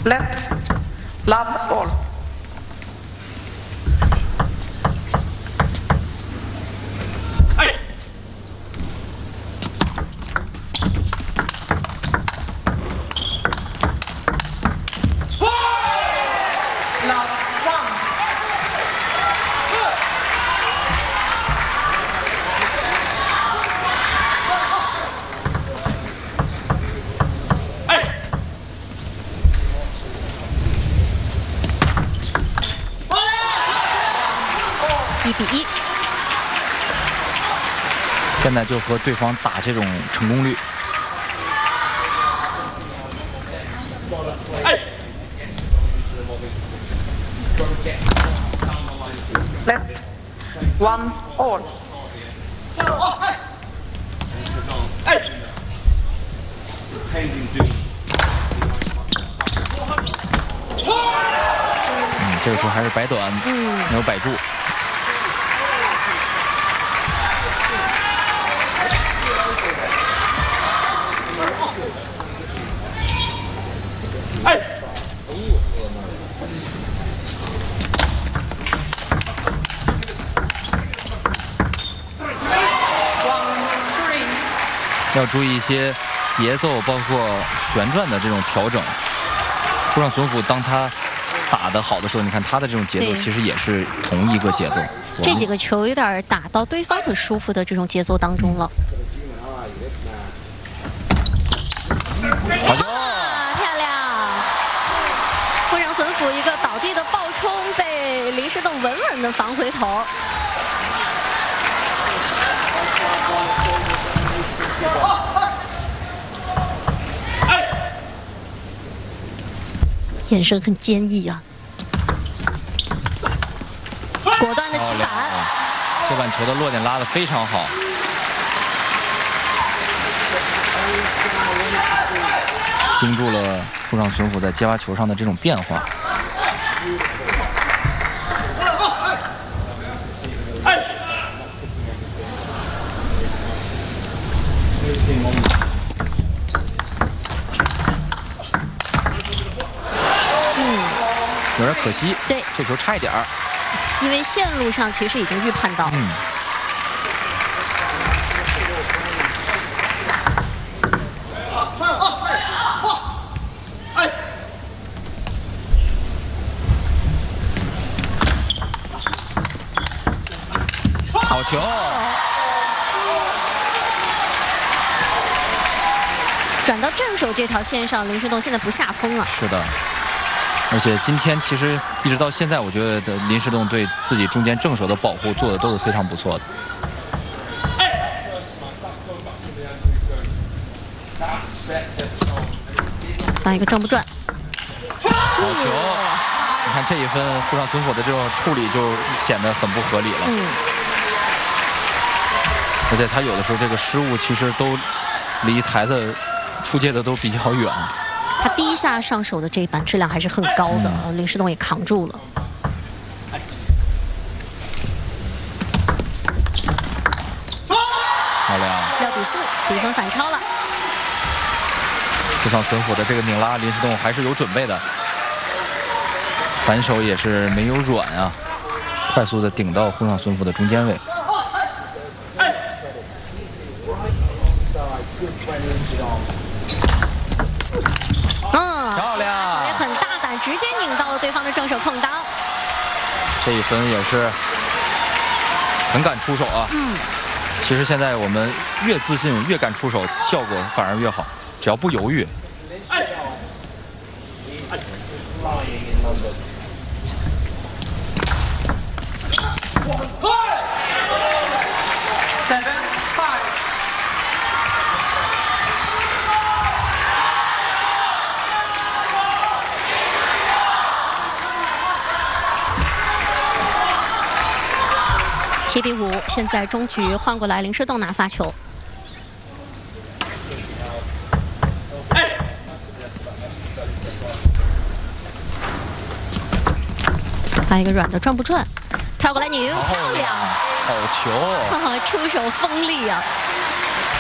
Let love all. 1比1， 现在就和对方打这种成功率。 Let one all. 这个时候还是摆短，没有摆住。要注意一些节奏，包括旋转的这种调整。户上隼辅当他打得好的时候，你看他的这种节奏其实也是同一个节奏。 这几个球有点打到对方很舒服的这种节奏当中了。 好球！ 漂亮！户上隼辅一个倒地的爆冲，被林诗栋稳稳的防回头。眼神很坚毅啊，果断的起板， 这板球的落点拉得非常好，盯住了户上隼辅在接发球上的这种变化。有点可惜， 对， 这球差一点儿， 因为线路上其实已经预判到。 好球！ 转到正手这条线上，林诗栋现在不下风了。 是的。而且今天其实一直到现在，我觉得林诗栋对自己中间正手的保护做的都是非常不错的。 翻一个正不转， 好球！你看这一分，户上隼辅的这种处理就显得很不合理了。而且他有的时候这个失误其实都离台子出界的都比较远。 他第一下上手的这一板质量还是很高的，林诗栋也扛住了。 漂亮 ！6比4，比分反超了。 户上隼辅的这个拧拉，林诗栋还是有准备的，反手也是没有软啊，快速的顶到户上隼辅的中间位。漂亮！ 也很大胆，直接拧到了对方的正手空当。 这一分也是很敢出手啊。其实现在我们越自信，越敢出手，效果反而越好。只要不犹豫。 7比5，现在中局换过来，林诗栋拿发球。发一个软的转不转，跳过来拧，漂亮！ 好球！ 出手锋利啊！